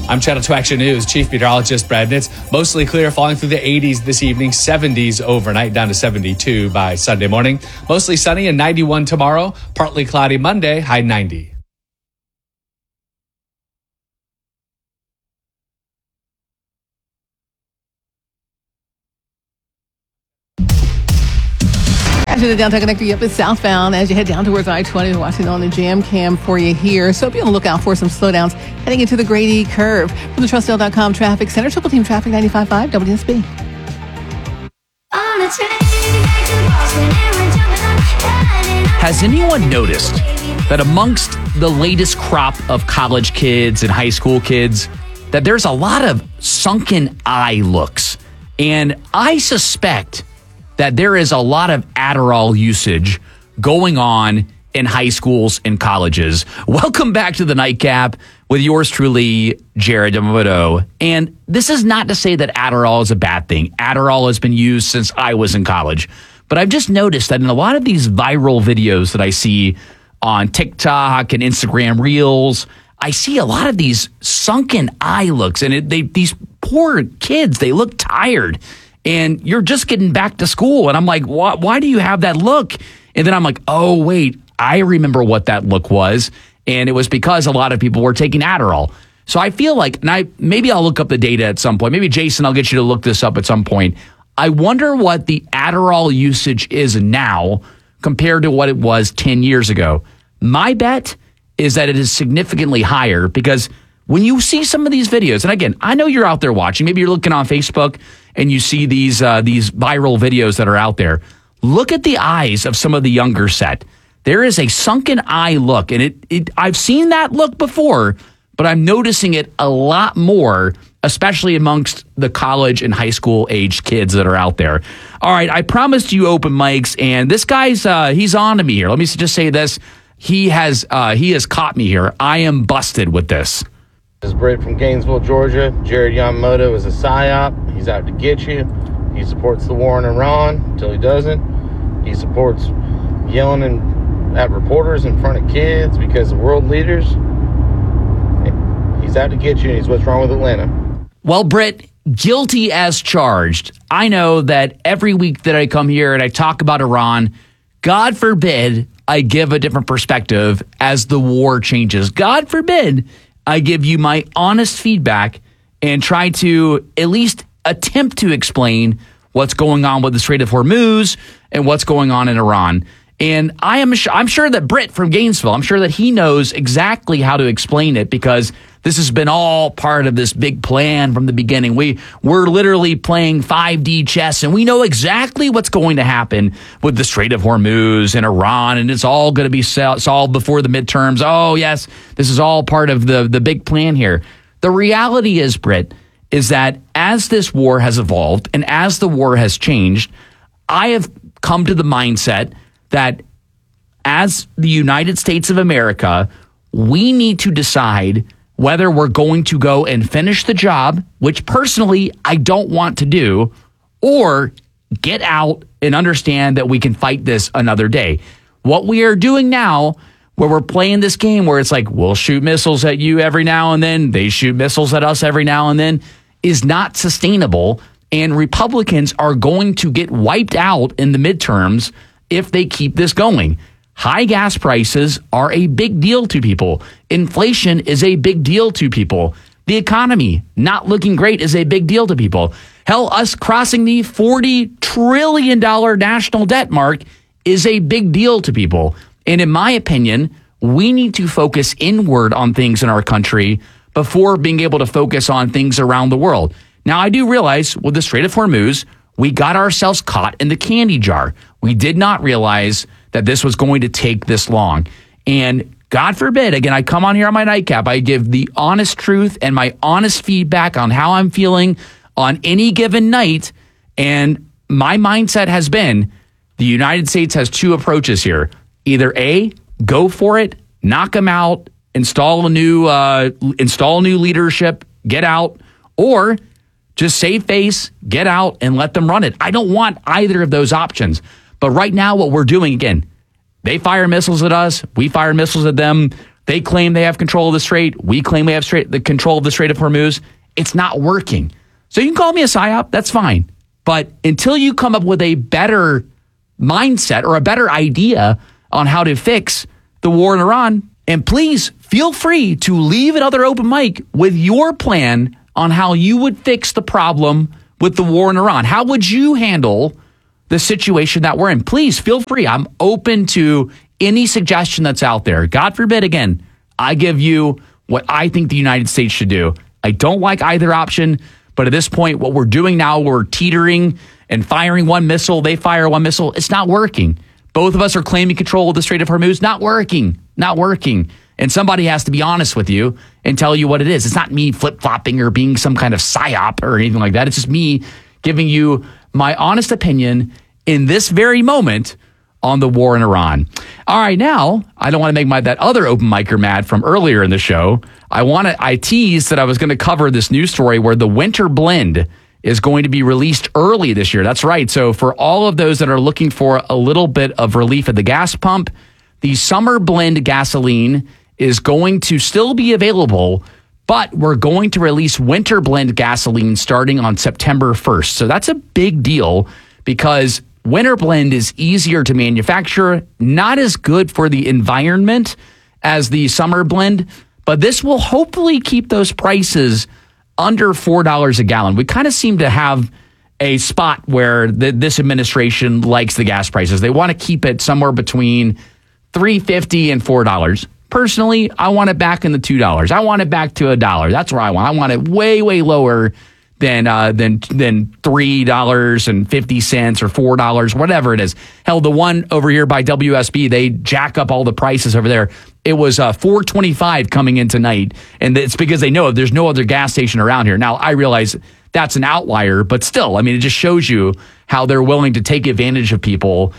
I'm Channel 2 Action News Chief Meteorologist Brad Nitz. Mostly clear, falling through the 80s this evening, 70s overnight, down to 72 by Sunday morning. Mostly sunny and 91 tomorrow. Partly cloudy Monday, high 90. To the downtown connector, yep, it's southbound as you head down towards I-20. Watching on the jam cam for you here. So be on the lookout for some slowdowns heading into the Grady Curve. From the TrustL.com Traffic Center, Triple Team Traffic 95.5 WSB. Has anyone noticed that amongst the latest crop of college kids and high school kids, that there's a lot of sunken eye looks? And I suspect that there is a lot of Adderall usage going on in high schools and colleges. Welcome back to the Nightcap with yours truly, Jared Yamamoto. And this is not to say that Adderall is a bad thing. Adderall has been used since I was in college. But I've just noticed that in a lot of these viral videos that I see on TikTok and Instagram Reels, I see a lot of these sunken eye looks. And these poor kids, they look tired. And you're just getting back to school. And I'm like, why do you have that look? And then I'm like, oh, wait, I remember what that look was. And it was because a lot of people were taking Adderall. So I feel like, and maybe I'll look up the data at some point. Maybe, Jason, I'll get you to look this up at some point. I wonder what the Adderall usage is now compared to what it was 10 years ago. My bet is that it is significantly higher because when you see some of these videos, and again, I know you're out there watching, maybe you're looking on Facebook and you see these viral videos that are out there. Look at the eyes of some of the younger set. There is a sunken eye look, and I've seen that look before, but I'm noticing it a lot more, especially amongst the college and high school age kids that are out there. All right, I promised you open mics, and this guy's he's on to me here. Let me just say this: he has caught me here. I am busted with this. This is Britt from Gainesville, Georgia. Jared Yamamoto is a psyop. He's out to get you. He supports the war in Iran until he doesn't. He supports yelling at reporters in front of kids because of world leaders. He's out to get you, and he's what's wrong with Atlanta. Well, Britt, guilty as charged. I know that every week that I come here and I talk about Iran, God forbid I give a different perspective as the war changes. God forbid I give you my honest feedback and try to at least attempt to explain what's going on with the Strait of Hormuz and what's going on in Iran. And I'm sure that Britt from Gainesville, I'm sure that he knows exactly how to explain it because this has been all part of this big plan from the beginning. We're literally playing 5D chess, and we know exactly what's going to happen with the Strait of Hormuz and Iran, and it's all going to be solved before the midterms. Oh, yes, this is all part of the big plan here. The reality is, Britt, is that as this war has evolved and as the war has changed, I have come to the mindset that as the United States of America, we need to decide whether we're going to go and finish the job, which personally I don't want to do, or get out and understand that we can fight this another day. What we are doing now, where we're playing this game where it's like, we'll shoot missiles at you every now and then, they shoot missiles at us every now and then, is not sustainable. And Republicans are going to get wiped out in the midterms if they keep this going. High gas prices are a big deal to people. Inflation is a big deal to people. The economy not looking great is a big deal to people. Hell, us crossing the $40 trillion national debt mark is a big deal to people. And in my opinion, we need to focus inward on things in our country before being able to focus on things around the world. Now, I do realize with the Strait of Hormuz, we got ourselves caught in the candy jar. We did not realize that this was going to take this long. And God forbid, again, I come on here on my nightcap, I give the honest truth and my honest feedback on how I'm feeling on any given night. And my mindset has been the United States has two approaches here. Either A, go for it, knock them out, install new leadership, get out, or just save face, get out, and let them run it. I don't want either of those options. But right now, what we're doing, again, they fire missiles at us. We fire missiles at them. They claim they have control of the strait. We claim we have the control of the Strait of Hormuz. It's not working. So you can call me a psyop. That's fine. But until you come up with a better mindset or a better idea on how to fix the war in Iran, and please feel free to leave another open mic with your plan on how you would fix the problem with the war in Iran. How would you handle the situation that we're in? Please feel free. I'm open to any suggestion that's out there. God forbid, again, I give you what I think the United States should do. I don't like either option, but at this point, what we're doing now, we're teetering and firing one missile. They fire one missile. It's not working. Both of us are claiming control of the Strait of Hormuz. Not working. Not working. And somebody has to be honest with you and tell you what it is. It's not me flip-flopping or being some kind of psyop or anything like that. It's just me giving you my honest opinion in this very moment on the war in Iran. All right, now, I don't want to make that other open micer mad from earlier in the show. I teased that I was going to cover this news story where the winter blend is going to be released early this year. That's right. So for all of those that are looking for a little bit of relief at the gas pump, the summer blend gasoline is going to still be available, but we're going to release winter blend gasoline starting on September 1st. So that's a big deal because winter blend is easier to manufacture, not as good for the environment as the summer blend, but this will hopefully keep those prices under $4 a gallon. We kind of seem to have a spot where this administration likes the gas prices. They want to keep it somewhere between $3.50 and $4. Personally, I want it back in the $2. I want it back to $1. That's where I want. I want it way, way lower than $3.50 or $4, whatever it is. Hell, the one over here by WSB, they jack up all the prices over there. It was $4.25 coming in tonight, and it's because they know there's no other gas station around here. Now, I realize that's an outlier, but still, I mean, it just shows you how they're willing to take advantage of people.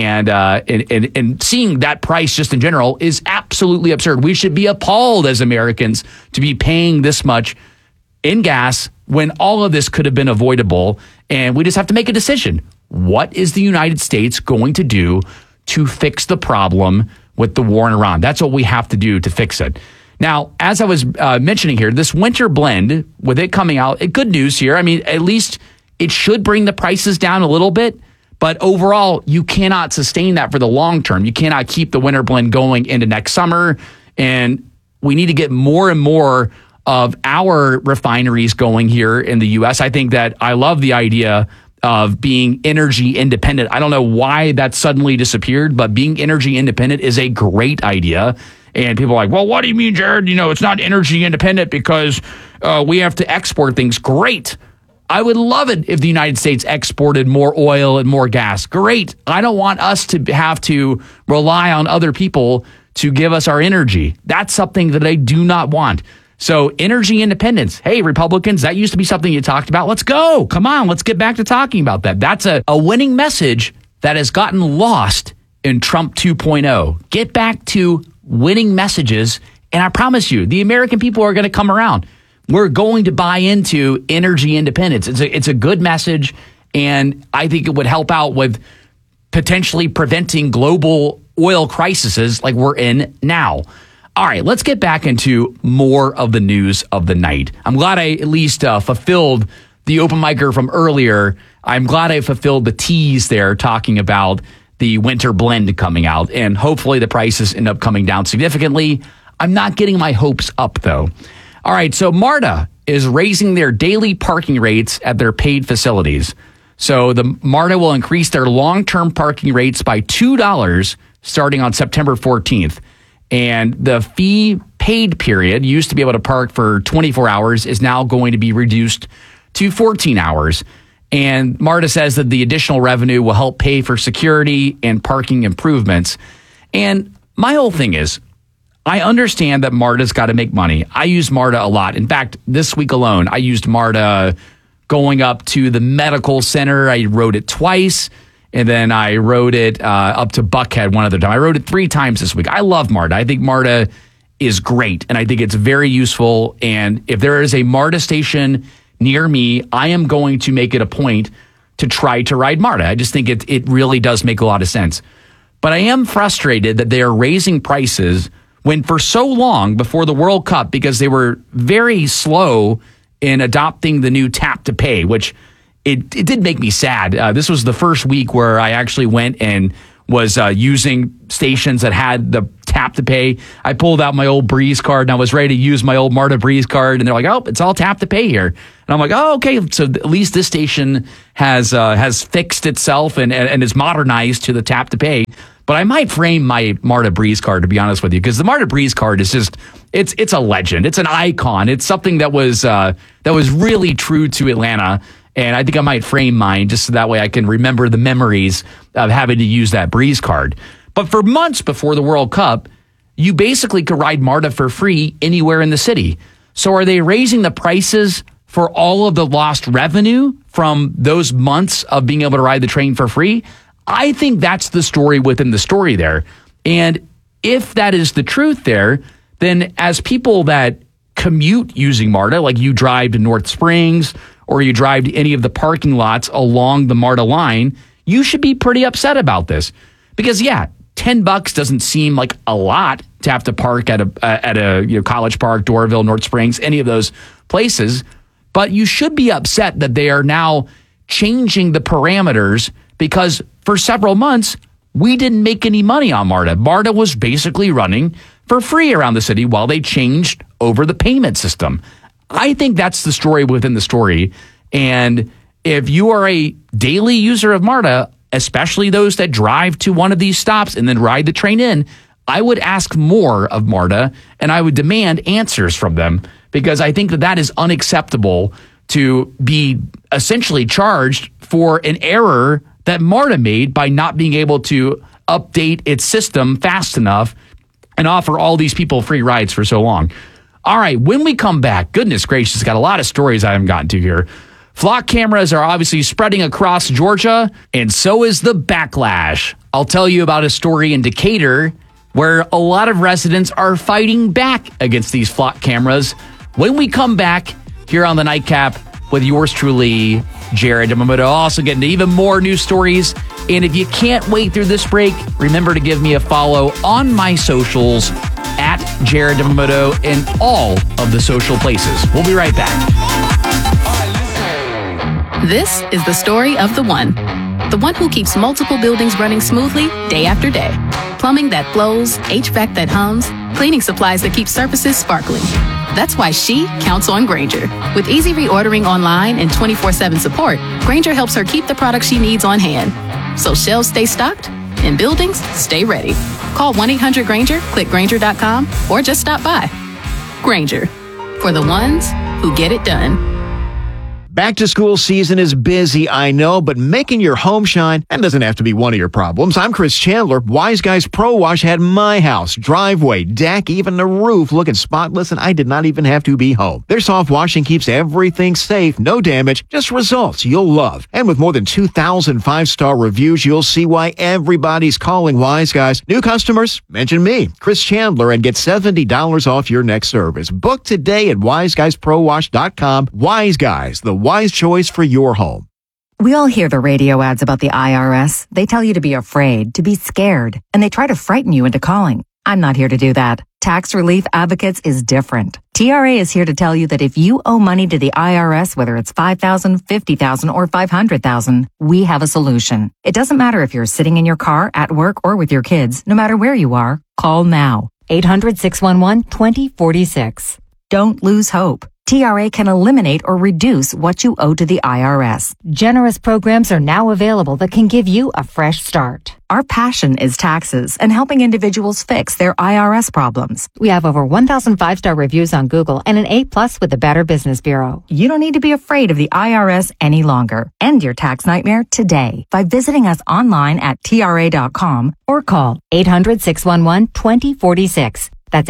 And seeing that price just in general is absolutely absurd. We should be appalled as Americans to be paying this much in gas when all of this could have been avoidable. And we just have to make a decision. What is the United States going to do to fix the problem with the war in Iran? That's what we have to do to fix it. Now, as I was mentioning here, this winter blend, with it coming out, good news here. I mean, at least it should bring the prices down a little bit. But overall, you cannot sustain that for the long term. You cannot keep the winter blend going into next summer. And we need to get more and more of our refineries going here in the U.S. I think that I love the idea of being energy independent. I don't know why that suddenly disappeared, but being energy independent is a great idea. And people are like, well, what do you mean, Jared? You know, it's not energy independent because we have to export things. Great. I would love it if the United States exported more oil and more gas. Great. I don't want us to have to rely on other people to give us our energy. That's something that I do not want. So energy independence. Hey, Republicans, that used to be something you talked about. Let's go. Come on. Let's get back to talking about that. That's a winning message that has gotten lost in Trump 2.0. Get back to winning messages. And I promise you, the American people are going to come around. We're going to buy into energy independence. It's a good message, and I think it would help out with potentially preventing global oil crises like we're in now. All right, let's get back into more of the news of the night. I'm glad I at least fulfilled the open micer from earlier. I'm glad I fulfilled the tease there talking about the winter blend coming out, and hopefully the prices end up coming down significantly. I'm not getting my hopes up, though. All right, so MARTA is raising their daily parking rates at their paid facilities. So the MARTA will increase their long-term parking rates by $2 starting on September 14th. And the fee paid period, used to be able to park for 24 hours, is now going to be reduced to 14 hours. And MARTA says that the additional revenue will help pay for security and parking improvements. And my whole thing is, I understand that MARTA's got to make money. I use MARTA a lot. In fact, this week alone, I used MARTA going up to the medical center. I rode it twice, and then I rode it up to Buckhead one other time. I rode it 3 times this week. I love MARTA. I think MARTA is great, and I think it's very useful. And if there is a MARTA station near me, I am going to make it a point to try to ride MARTA. I just think it really does make a lot of sense. But I am frustrated that they are raising prices when for so long before the World Cup, because they were very slow in adopting the new tap to pay, which it did make me sad. This was the first week where I actually went and was using stations that had the tap to pay. I pulled out my old Breeze card and I was ready to use my old MARTA Breeze card, and they're like, "Oh, it's all tap to pay here." And I'm like, "Oh, okay." So at least this station has fixed itself and is modernized to the tap to pay. But I might frame my MARTA Breeze card, to be honest with you, because the MARTA Breeze card is just it's a legend. It's an icon. It's something that was really true to Atlanta. And I think I might frame mine just so that way I can remember the memories of having to use that Breeze card. But for months before the World Cup, you basically could ride MARTA for free anywhere in the city. So are they raising the prices for all of the lost revenue from those months of being able to ride the train for free? I think that's the story within the story there. And if that is the truth there, then as people that commute using MARTA, like you drive to North Springs or you drive to any of the parking lots along the MARTA line, you should be pretty upset about this. Because, yeah, $10 doesn't seem like a lot to have to park at a College Park, Doraville, North Springs, any of those places. But you should be upset that they are now changing the parameters, because for several months, we didn't make any money on MARTA. MARTA was basically running for free around the city while they changed over the payment system. I think that's the story within the story. And if you are a daily user of MARTA, especially those that drive to one of these stops and then ride the train in, I would ask more of MARTA and I would demand answers from them, because I think that is unacceptable to be essentially charged for an error that MARTA made by not being able to update its system fast enough and offer all these people free rides for so long. All right, when we come back, goodness gracious, got a lot of stories I haven't gotten to here. Flock cameras are obviously spreading across Georgia, and so is the backlash. I'll tell you about a story in Decatur where a lot of residents are fighting back against these flock cameras. When we come back here on the Nightcap with yours truly, Jared Yamamoto, also getting to even more news stories. And if you can't wait through this break, remember to give me a follow on my socials at Jared Yamamoto in all of the social places. We'll be right back. This is the story of the one who keeps multiple buildings running smoothly day after day. Plumbing that flows, HVAC that hums, cleaning supplies that keep surfaces sparkling. That's why she counts on Grainger. With easy reordering online and 24/7 support, Grainger helps her keep the products she needs on hand, so shelves stay stocked and buildings stay ready. Call 1-800-GRAINGER, click Grainger.com, or just stop by. Grainger, for the ones who get it done. Back to school season is busy, I know, but making your home shine, that doesn't have to be one of your problems. I'm Chris Chandler. Wise Guys Pro Wash had my house, driveway, deck, even the roof looking spotless, and I did not even have to be home. Their soft washing keeps everything safe, no damage, just results you'll love. And with more than 2,000 five-star reviews, you'll see why everybody's calling Wise Guys. New customers, mention me, Chris Chandler, and get $70 off your next service. Book today at wiseguysprowash.com. Wise Guys, the wise choice for your home. We all hear the radio ads about the IRS. They tell you to be afraid, to be scared, and they try to frighten you into calling. I'm not here to do that. Tax Relief Advocates is different. TRA is here to tell you that if you owe money to the IRS, whether it's $5,000, $50,000, or $500,000, we have a solution. It doesn't matter if you're sitting in your car, at work, or with your kids. No matter where you are, call now. 800-611-2046. Don't lose hope. TRA can eliminate or reduce what you owe to the IRS. Generous programs are now available that can give you a fresh start. Our passion is taxes and helping individuals fix their IRS problems. We have over 1,000 five-star reviews on Google and an A+ with the Better Business Bureau. You don't need to be afraid of the IRS any longer. End your tax nightmare today by visiting us online at TRA.com or call 800-611-2046. That's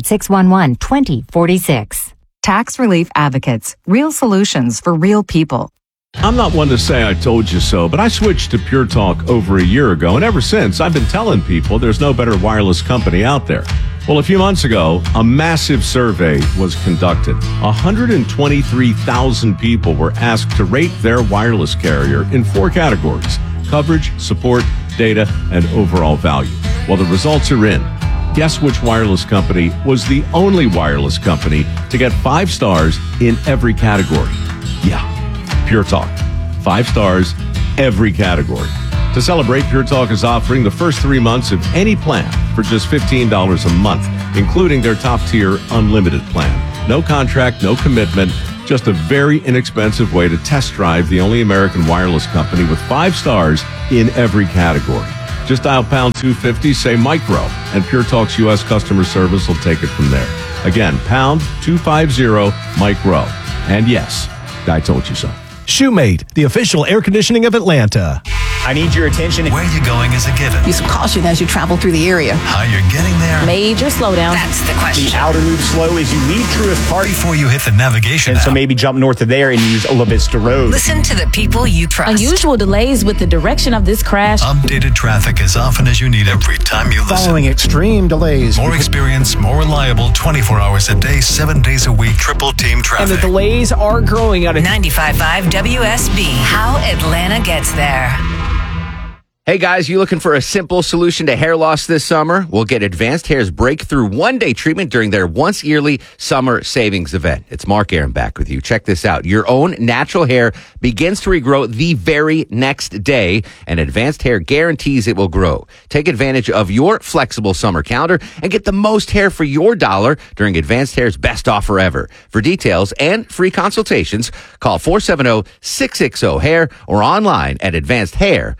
800-611-2046. Tax Relief Advocates. Real solutions for real people. I'm not one to say I told you so, but I switched to Pure Talk over a year ago, and ever since, I've been telling people there's no better wireless company out there. Well, a few months ago, a massive survey was conducted. 123,000 people were asked to rate their wireless carrier in 4 categories: coverage, support, data, and overall value. Well, the results are in. Guess which wireless company was the only wireless company to get 5 stars in every category? Yeah, Pure Talk. 5 stars, every category. To celebrate, Pure Talk is offering the first 3 months of any plan for just $15 a month, including their top-tier unlimited plan. No contract, no commitment, just a very inexpensive way to test drive the only American wireless company with 5 stars in every category. Just dial pound 250, say micro, and Pure Talk's U.S. customer service will take it from there. Again, pound 250 micro. And yes, I told you so. Shoemate, the official air conditioning of Atlanta. I need your attention. Where you're going is a given. Use some caution as you travel through the area. How you're getting there. Major slowdown. That's the question. The outer loop slow as you leave Truist Park. Before you hit the navigation And app. so maybe jump north of there and use La Vista Road. Listen to the people you trust. Unusual delays with the direction of this crash. Updated traffic as often as you need every time you listen. Following extreme delays. More experience, more reliable, 24 hours a day, 7 days a week, triple team traffic. And the delays are growing out of 95.5 WSB. How Atlanta gets there. Hey guys, you looking for a simple solution to hair loss this summer? We'll get Advanced Hair's breakthrough one-day treatment during their once-yearly summer savings event. It's Mark Aaron back with you. Check this out. Your own natural hair begins to regrow the very next day, and Advanced Hair guarantees it will grow. Take advantage of your flexible summer calendar and get the most hair for your dollar during Advanced Hair's best offer ever. For details and free consultations, call 470-660-HAIR or online at advancedhair.com.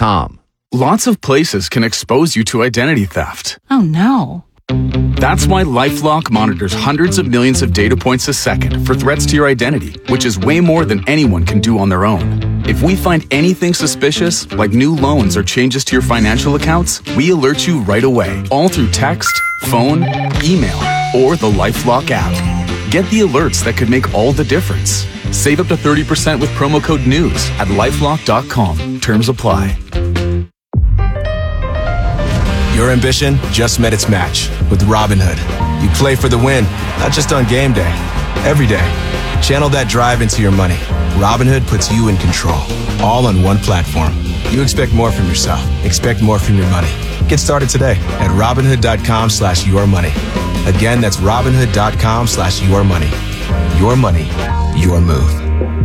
Lots of places can expose you to identity theft. Oh no. That's why LifeLock monitors hundreds of millions of data points a second for threats to your identity, which is way more than anyone can do on their own. If we find anything suspicious, like new loans or changes to your financial accounts, we alert you right away, all through text, phone, email, or the LifeLock app. Get the alerts that could make all the difference. Save up to 30% with promo code NEWS at LifeLock.com. Terms apply. Your ambition just met its match with Robinhood. You play for the win, not just on game day, every day. Channel that drive into your money. Robinhood puts you in control, all on one platform. You expect more from yourself. Expect more from your money. Get started today at Robinhood.com/yourmoney. Again, that's Robinhood.com/yourmoney. Your money, your move.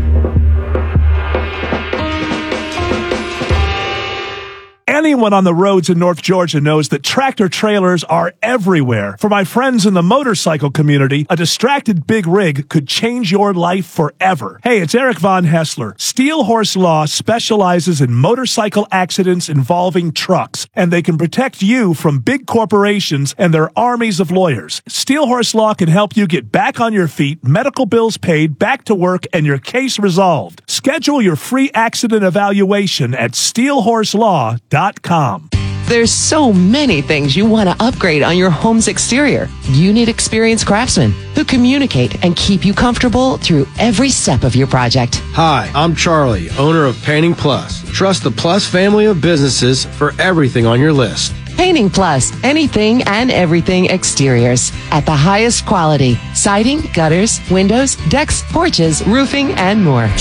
Anyone on the roads in North Georgia knows that tractor trailers are everywhere. For my friends in the motorcycle community, a distracted big rig could change your life forever. Hey, it's Eric Von Hessler. Steel Horse Law specializes in motorcycle accidents involving trucks, and they can protect you from big corporations and their armies of lawyers. Steel Horse Law can help you get back on your feet, medical bills paid, back to work, and your case resolved. Schedule your free accident evaluation at steelhorselaw.com. There's so many things you want to upgrade on your home's exterior. You need experienced craftsmen who communicate and keep you comfortable through every step of your project. Hi, I'm Charlie, owner of Painting Plus. Trust the Plus family of businesses for everything on your list. Painting Plus, anything and everything exteriors at the highest quality. Siding, gutters, windows, decks, porches, roofing, and more.